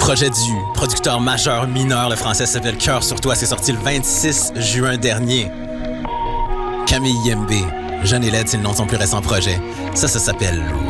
Projet du producteur majeur mineur, le français s'appelle Cœur sur toi, c'est sorti le 26 juin dernier. Camille Yembe, Jeune et laide, c'est le nom de son plus récent projet. Ça s'appelle